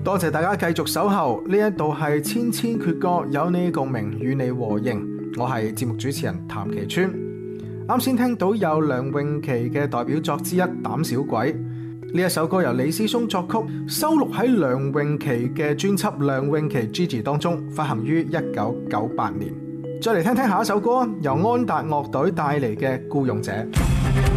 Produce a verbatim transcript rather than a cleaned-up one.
多謝大家繼續守候，呢一度係千千闕歌，有你共鳴，與你和應。我係節目主持人譚其川。啱先聽到有梁詠琪嘅代表作之一《膽小鬼》，呢一首歌由李思松作曲，收錄喺梁詠琪嘅專輯《梁詠琪 Gigi》當中，發行於一九九八年。再嚟聽聽下一首歌，由安達樂隊帶嚟嘅《孤勇者》。